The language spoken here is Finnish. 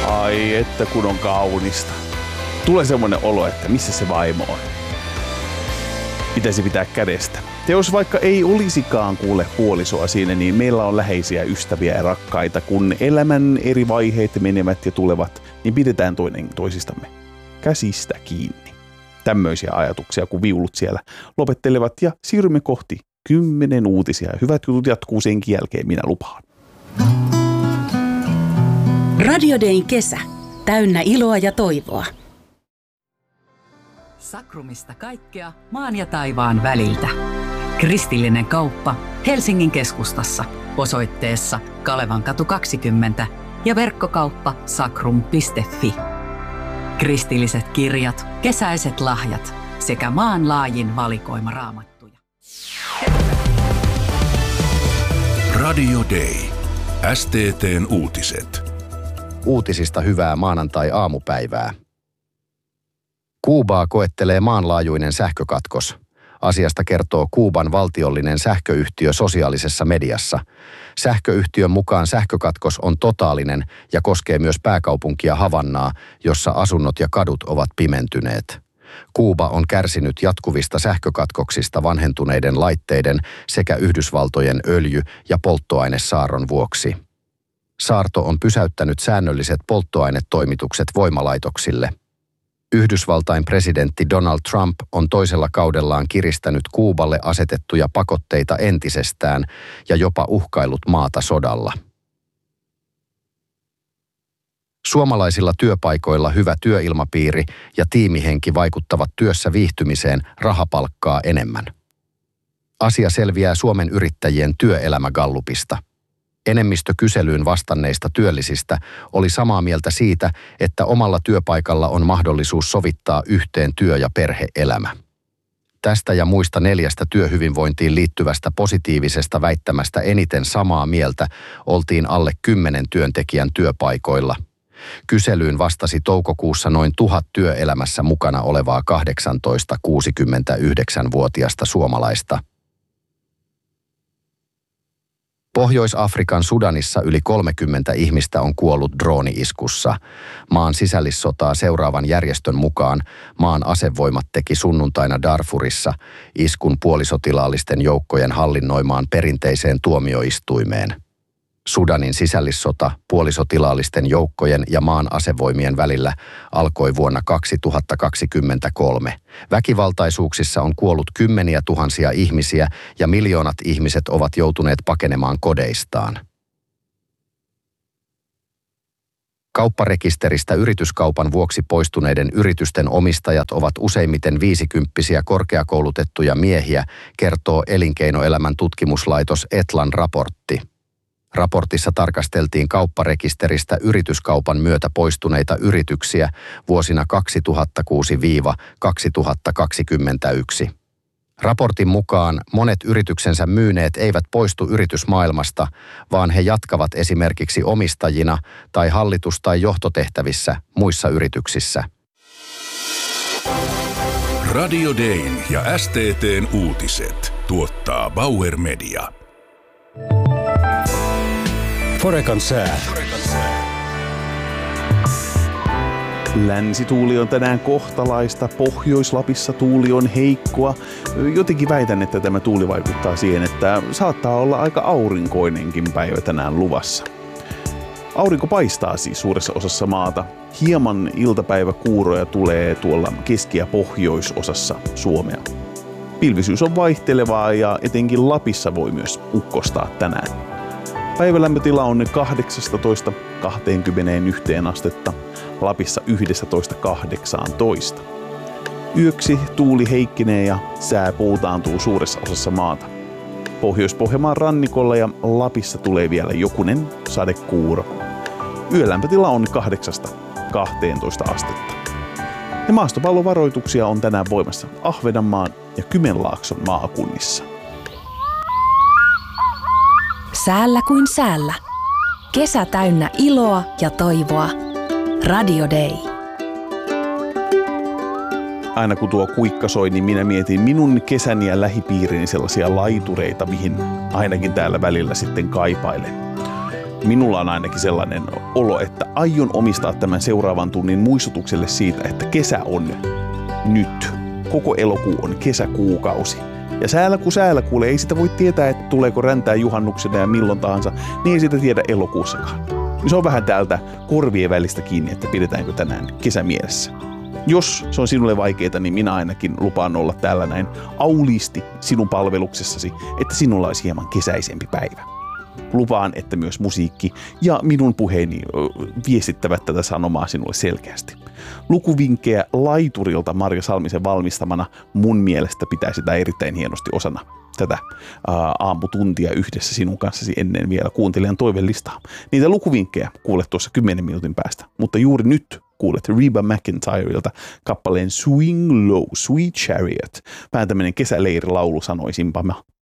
Ai että kun on kaunista. Tulee semmoinen olo, että missä se vaimo on. Pitäisi pitää kädestä. Ja jos vaikka ei olisikaan kuule puolisoa siinä, niin meillä on läheisiä ystäviä ja rakkaita. Kun elämän eri vaiheet menevät ja tulevat, niin pidetään toinen toisistamme käsistä kiinni. Tämmöisiä ajatuksia, kun viulut siellä lopettelevat ja siirrymme kohti 10 uutisia. Hyvät jutut jatkuu senkin jälkeen, minä lupaan. Radio Dayn kesä. Täynnä iloa ja toivoa. Sakrumista kaikkea maan ja taivaan väliltä. Kristillinen kauppa Helsingin keskustassa osoitteessa Kalevankatu 20 ja verkkokauppa sakrum.fi. Kristilliset kirjat, kesäiset lahjat sekä maanlaajin valikoima raamattuja. Radio Day. STT:n uutiset. Uutisista hyvää maanantai-aamupäivää. Kuubaa koettelee maanlaajuinen sähkökatkos. Asiasta kertoo Kuuban valtiollinen sähköyhtiö sosiaalisessa mediassa. Sähköyhtiön mukaan sähkökatkos on totaalinen ja koskee myös pääkaupunkia Havannaa, jossa asunnot ja kadut ovat pimentyneet. Kuuba on kärsinyt jatkuvista sähkökatkoksista vanhentuneiden laitteiden sekä Yhdysvaltojen öljy- ja polttoainesaaron vuoksi. Saarto on pysäyttänyt säännölliset polttoainetoimitukset voimalaitoksille. Yhdysvaltain presidentti Donald Trump on toisella kaudellaan kiristänyt Kuuballe asetettuja pakotteita entisestään ja jopa uhkaillut maata sodalla. Suomalaisilla työpaikoilla hyvä työilmapiiri ja tiimihenki vaikuttavat työssä viihtymiseen rahapalkkaa enemmän. Asia selviää Suomen yrittäjien työelämägallupista. Enemmistö kyselyyn vastanneista työllisistä oli samaa mieltä siitä, että omalla työpaikalla on mahdollisuus sovittaa yhteen työ- ja perhe-elämä. Tästä ja muista 4 työhyvinvointiin liittyvästä positiivisesta väittämästä eniten samaa mieltä oltiin alle 10 työntekijän työpaikoilla. Kyselyyn vastasi toukokuussa noin 1000 työelämässä mukana olevaa 18-69-vuotiasta suomalaista. Pohjois-Afrikan Sudanissa yli 30 ihmistä on kuollut drooni-iskussa. Maan sisällissotaa seuraavan järjestön mukaan maan asevoimat teki sunnuntaina Darfurissa iskun puolisotilaallisten joukkojen hallinnoimaan perinteiseen tuomioistuimeen. Sudanin sisällissota puolisotilaallisten joukkojen ja maan asevoimien välillä alkoi vuonna 2023. Väkivaltaisuuksissa on kuollut kymmeniä tuhansia ihmisiä ja miljoonat ihmiset ovat joutuneet pakenemaan kodeistaan. Kaupparekisteristä yrityskaupan vuoksi poistuneiden yritysten omistajat ovat useimmiten 50-vuotiaita korkeakoulutettuja miehiä, kertoo elinkeinoelämän tutkimuslaitos Etlan raportti. Raportissa tarkasteltiin kaupparekisteristä yrityskaupan myötä poistuneita yrityksiä vuosina 2006–2021. Raportin mukaan monet yrityksensä myyneet eivät poistu yritysmaailmasta, vaan he jatkavat esimerkiksi omistajina tai hallitus- tai johtotehtävissä muissa yrityksissä. Radio Dayn ja STT:n uutiset tuottaa Bauer Media. Forekan sää. Länsituuli on tänään kohtalaista, Pohjois-Lapissa tuuli on heikkoa. Jotenkin väitän, että tämä tuuli vaikuttaa siihen, että saattaa olla aika aurinkoinenkin päivä tänään luvassa. Aurinko paistaa siis suuressa osassa maata. Hieman iltapäiväkuuroja tulee tuolla keski- ja pohjoisosassa Suomea. Pilvisyys on vaihtelevaa ja etenkin Lapissa voi myös ukkostaa tänään. Päivälämpötila on 18–21 astetta, Lapissa 11–18. Yöksi tuuli heikkenee ja sää puutaantuu suuressa osassa maata. Pohjois-Pohjanmaan rannikolla ja Lapissa tulee vielä jokunen sadekuuro. Yölämpötila on 8–12 astetta. Ja maastopallovaroituksia on tänään voimassa Ahvenanmaan ja Kymenlaakson maakunnissa. Säällä kuin säällä. Kesä täynnä iloa ja toivoa. Radio Day. Aina kun tuo kuikka soi, niin minä mietin minun kesäni ja lähipiirini sellaisia laitureita, mihin ainakin täällä välillä sitten kaipailen. Minulla on ainakin sellainen olo, että aion omistaa tämän seuraavan tunnin muistutukselle siitä, että kesä on nyt. Koko elokuu on kesäkuukausi. Ja säällä kuulee, ei sitä voi tietää, että tuleeko räntää juhannuksena ja milloin tahansa, niin ei sitä tiedä elokuussakaan. Se on vähän täältä korvien välistä kiinni, että pidetäänkö tänään kesämielessä. Jos se on sinulle vaikeaa, niin minä ainakin lupaan olla täällä näin auliisti sinun palveluksessasi, että sinulla olisi hieman kesäisempi päivä. Lupaan, että myös musiikki ja minun puheeni viestittävät tätä sanomaa sinulle selkeästi. Lukuvinkkejä laiturilta Marja Salmisen valmistamana mun mielestä pitäisi sitä erittäin hienosti osana tätä aamutuntia yhdessä sinun kanssasi ennen vielä kuuntelijan toivelistaa. Niitä lukuvinkkejä kuulet tuossa 10 minuutin päästä, mutta juuri nyt kuulet Reba McEntireilta kappaleen Swing Low, Sweet Chariot. Vähän tämmöinen kesäleirilaulu sanoisinpa